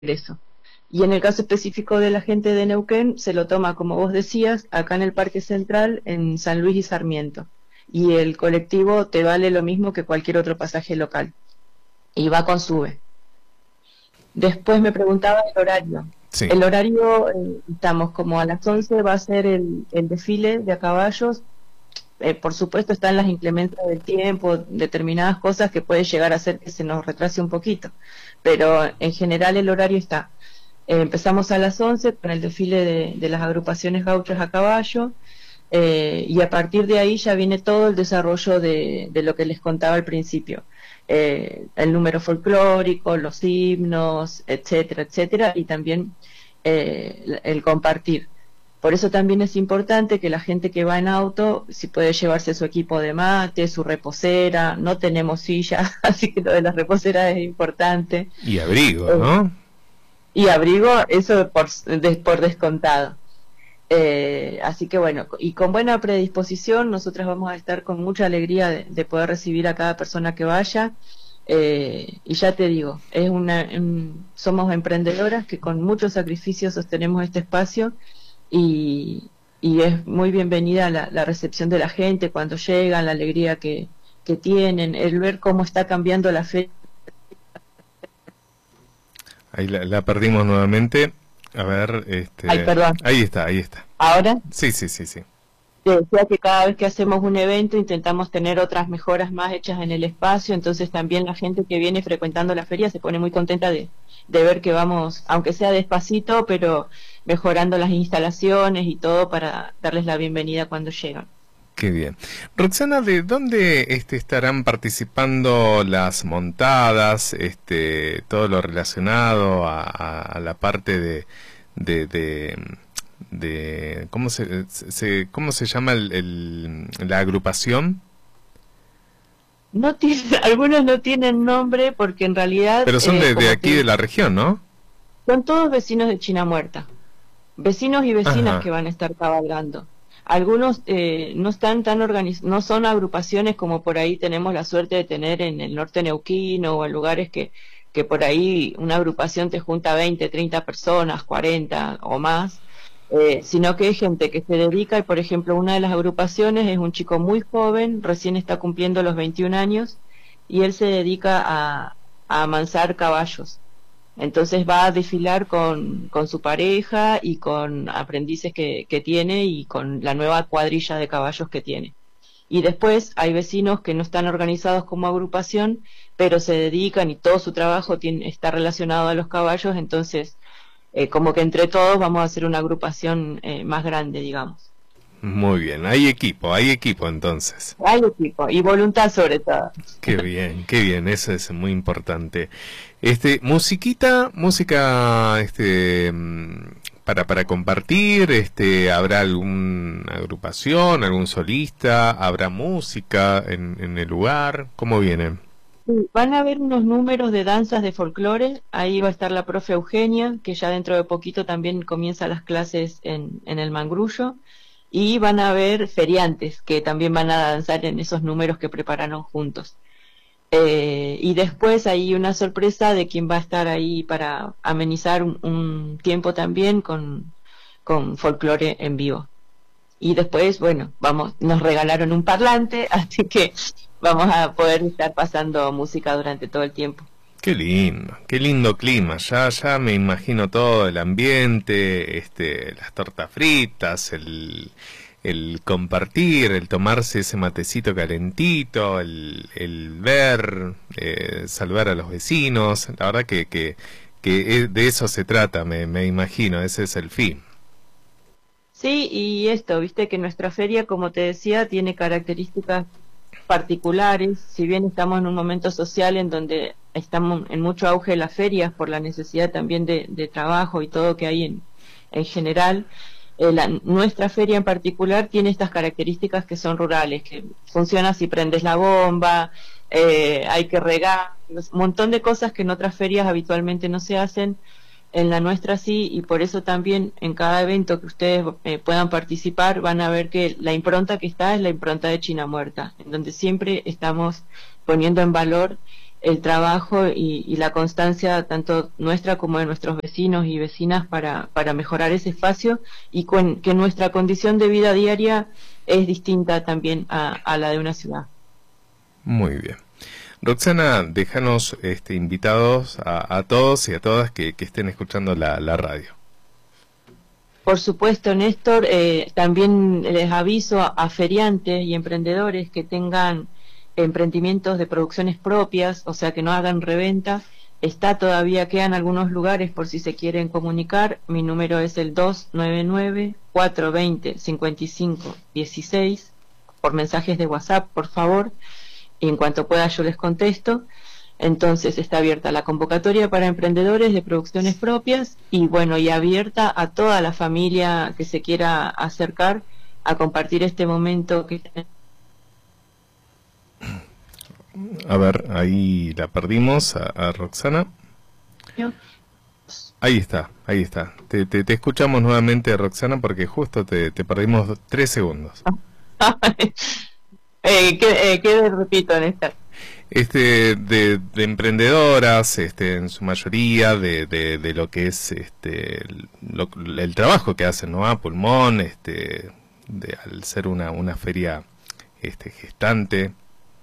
eso. Y en el caso específico de la gente de Neuquén, se lo toma, como vos decías, acá en el Parque Central, en San Luis y Sarmiento. Y el colectivo te vale lo mismo que cualquier otro pasaje local. Y va con SUBE. Después me preguntaba el horario. Sí. El horario, estamos como a las 11 va a ser el desfile de a caballos. Por supuesto están las inclemencias del tiempo, determinadas cosas que puede llegar a hacer que se nos retrase un poquito, pero en general el horario está. Empezamos a las 11 con el desfile de las agrupaciones gauchas a caballo, y a partir de ahí ya viene todo el desarrollo de lo que les contaba al principio. El número folclórico, los himnos, etcétera, etcétera, y también el compartir. Por eso también es importante que la gente que va en auto, si puede llevarse su equipo de mate, su reposera. No tenemos silla, así que lo de las reposeras es importante. Y abrigo, ¿no? Y abrigo, eso por descontado. Así que bueno, y con buena predisposición, nosotras vamos a estar con mucha alegría de poder recibir a cada persona que vaya. Y ya te digo, somos emprendedoras que con mucho sacrificio sostenemos este espacio. Y es muy bienvenida la recepción de la gente cuando llegan, la alegría que tienen, el ver cómo está cambiando la fe. Ahí la perdimos nuevamente. A ver, Ay, perdón. Ahí está. ¿Ahora? Sí. Te decía que cada vez que hacemos un evento intentamos tener otras mejoras más hechas en el espacio, entonces también la gente que viene frecuentando la feria se pone muy contenta de ver que vamos, aunque sea despacito, pero mejorando las instalaciones y todo para darles la bienvenida cuando llegan. Qué bien. Roxana, ¿de dónde estarán participando las montadas, todo lo relacionado a la parte de cómo se llama la agrupación? Algunos no tienen nombre porque en realidad... Pero son de aquí de la región, ¿no? Son todos vecinos de China Muerta. Vecinos y vecinas. Ajá. Que van a estar cabalgando. Algunos no están tan no son agrupaciones como por ahí tenemos la suerte de tener en el norte neuquino o en lugares que por ahí una agrupación te junta 20, 30 personas, 40 o más, sino que hay gente que se dedica, y por ejemplo una de las agrupaciones es un chico muy joven, recién está cumpliendo los 21 años, y él se dedica a amansar caballos. Entonces va a desfilar con su pareja y con aprendices que tiene y con la nueva cuadrilla de caballos que tiene. Y después hay vecinos que no están organizados como agrupación, pero se dedican y todo su trabajo está relacionado a los caballos, entonces como que entre todos vamos a hacer una agrupación más grande, digamos. Muy bien, hay equipo entonces. Hay equipo y voluntad sobre todo. Qué bien, eso es muy importante. Música, para compartir, ¿habrá alguna agrupación, algún solista, habrá música en el lugar? ¿Cómo viene? Van a haber unos números de danzas de folclore, ahí va a estar la profe Eugenia, que ya dentro de poquito también comienza las clases en el Mangrullo. Y van a haber feriantes que también van a danzar en esos números que prepararon juntos. Y después hay una sorpresa de quien va a estar ahí para amenizar un tiempo también con folclore en vivo. Y después, bueno, nos regalaron un parlante, así que vamos a poder estar pasando música durante todo el tiempo. Qué lindo clima, ya me imagino todo el ambiente, las tortas fritas, el compartir, el tomarse ese matecito calentito, el ver, saludar a los vecinos, la verdad que de eso se trata, me imagino, ese es el fin. Sí, y viste que nuestra feria, como te decía, tiene características particulares, si bien estamos en un momento social en donde estamos en mucho auge las ferias por la necesidad también de trabajo y todo que hay en general, nuestra feria en particular tiene estas características que son rurales, que funciona si prendes la bomba, hay que regar, un montón de cosas que en otras ferias habitualmente no se hacen. En la nuestra sí, y por eso también en cada evento que ustedes puedan participar van a ver que la impronta que está es la impronta de China Muerta, en donde siempre estamos poniendo en valor el trabajo y la constancia tanto nuestra como de nuestros vecinos y vecinas para mejorar ese espacio y que nuestra condición de vida diaria es distinta también a la de una ciudad. Muy bien. Roxana, déjanos invitados a todos y a todas que estén escuchando la radio. Por supuesto, Néstor, también les aviso a feriantes y emprendedores que tengan emprendimientos de producciones propias, o sea que no hagan reventa. Quedan algunos lugares por si se quieren comunicar. Mi número es el 299-420-5516, por mensajes de WhatsApp, por favor, y en cuanto pueda yo les contesto. Entonces está abierta la convocatoria para emprendedores de producciones propias y bueno, y abierta a toda la familia que se quiera acercar a compartir este momento que... A ver, ahí la perdimos a Roxana. Ahí está. Te escuchamos nuevamente, Roxana, porque justo te perdimos 3 segundos. ¿Qué repito, Néstor? De emprendedoras, en su mayoría, de lo que es el trabajo que hacen, ¿no? A pulmón, al ser una feria gestante.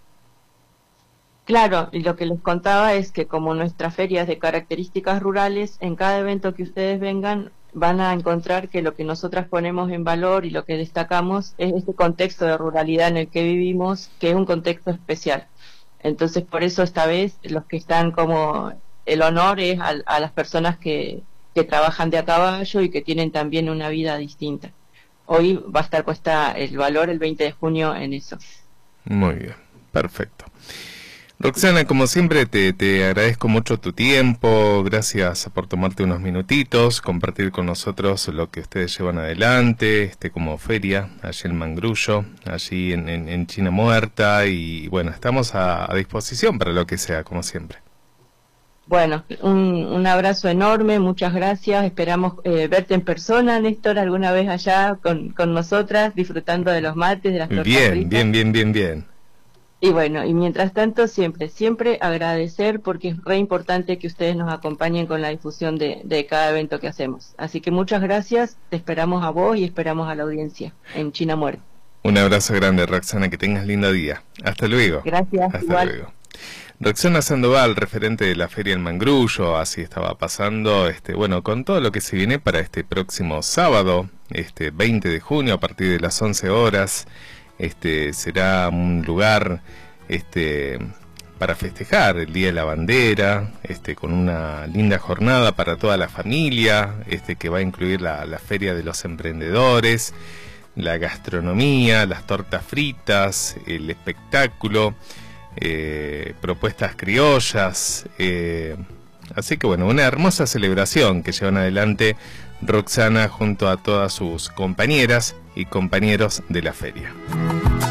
Claro, y lo que les contaba es que como nuestra feria es de características rurales, en cada evento que ustedes vengan van a encontrar que lo que nosotras ponemos en valor y lo que destacamos es este contexto de ruralidad en el que vivimos, que es un contexto especial. Entonces, por eso esta vez los que están como el honor es a las personas que trabajan de a caballo y que tienen también una vida distinta. Hoy va a estar puesta el valor el 20 de junio en eso. Muy bien, perfecto. Roxana, como siempre te agradezco mucho tu tiempo, gracias por tomarte unos minutitos, compartir con nosotros lo que ustedes llevan adelante, como feria, allí en Mangrullo, allí en China Muerta, y bueno, estamos a disposición para lo que sea, como siempre. Bueno, un abrazo enorme, muchas gracias, esperamos verte en persona, Néstor, alguna vez allá con nosotras, disfrutando de los mates, de las tortas fritas. Bien. Y bueno, y mientras tanto siempre agradecer porque es re importante que ustedes nos acompañen con la difusión de cada evento que hacemos. Así que muchas gracias, te esperamos a vos y esperamos a la audiencia en China Muerta. Un abrazo grande, Roxana, que tengas lindo día. Hasta luego. Gracias. Hasta luego. Roxana Sandoval, referente de la Feria del Mangrullo, así estaba pasando, bueno, con todo lo que se viene para este próximo sábado, 20 de junio, a partir de las 11 horas. Será un lugar para festejar el Día de la Bandera, con una linda jornada para toda la familia, que va a incluir la Feria de los Emprendedores, la gastronomía, las tortas fritas, el espectáculo, propuestas criollas, así que bueno, una hermosa celebración que llevan adelante Roxana junto a todas sus compañeras y compañeros de la feria.